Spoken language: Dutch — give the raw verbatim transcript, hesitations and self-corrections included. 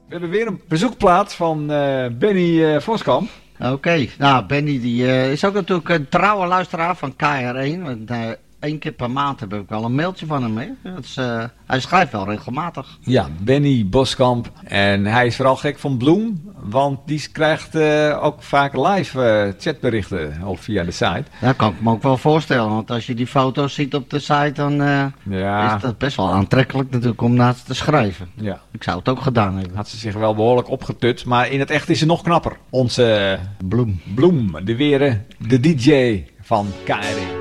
We hebben weer een bezoekplaat van uh, Benny uh, Voskamp. Oké, okay. Nou Benny die uh, is ook natuurlijk een trouwe luisteraar van K R één. Want, uh, Eén keer per maand heb ik wel een mailtje van hem mee. Dat is, uh, hij schrijft wel regelmatig. Ja, Benny Boskamp. En hij is vooral gek van Bloem. Want die krijgt uh, ook vaak live uh, chatberichten of via de site. Dat kan ik me ook wel voorstellen. Want als je die foto's ziet op de site, dan uh, ja. is dat best wel aantrekkelijk natuurlijk om naast te schrijven. Ja. Ik zou het ook gedaan hebben. Had ze zich wel behoorlijk opgetut. Maar in het echt is ze nog knapper. Onze Bloem. Bloem, de weer de D J van K R één.